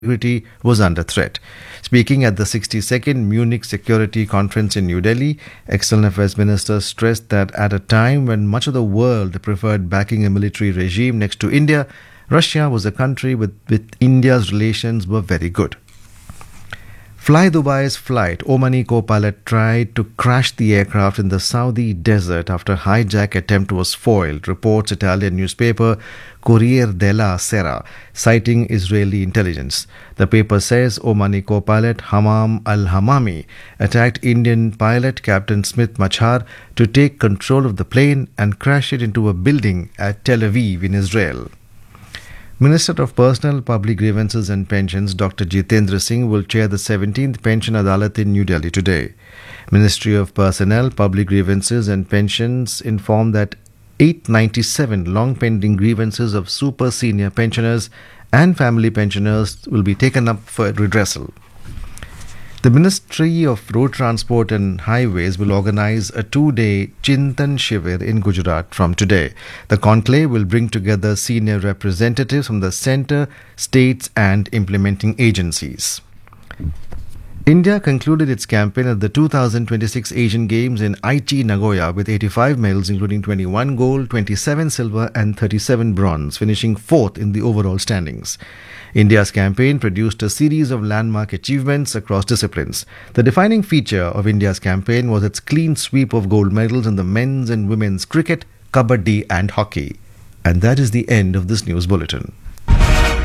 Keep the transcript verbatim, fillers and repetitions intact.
integrity was under threat. Speaking at the sixty-second Munich Security Conference in New Delhi, External Affairs Minister stressed that at a time when much of the world preferred backing a military regime next to India, Russia was a country with, with India's relations were very good. Fly Dubai's flight Omani co-pilot tried to crash the aircraft in the Saudi desert after hijack attempt was foiled, reports Italian newspaper Corriere della Sera, citing Israeli intelligence. The paper says Omani co-pilot Hamam al-Hamami attacked Indian pilot Captain Smith Machar to take control of the plane and crash it into a building at Tel Aviv in Israel. Minister of Personal, Public Grievances and Pensions Doctor Jitendra Singh will chair the seventeenth Pension Adalat in New Delhi today. Ministry of Personnel, Public Grievances and Pensions informed that eight hundred ninety-seven long-pending grievances of super senior pensioners and family pensioners will be taken up for redressal. The Ministry of Road Transport and Highways will organize a two-day Chintan Shivir in Gujarat from today. The conclave will bring together senior representatives from the centre, states and implementing agencies. India concluded its campaign at the two thousand twenty-six Asian Games in Aichi, Nagoya with eighty-five medals including twenty-one gold, twenty-seven silver and thirty-seven bronze, finishing fourth in the overall standings. India's campaign produced a series of landmark achievements across disciplines. The defining feature of India's campaign was its clean sweep of gold medals in the men's and women's cricket, kabaddi and hockey. And that is the end of this news bulletin.